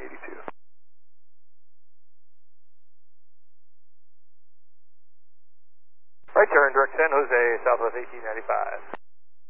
1882. Right turn, direct San Jose, Southwest 1895.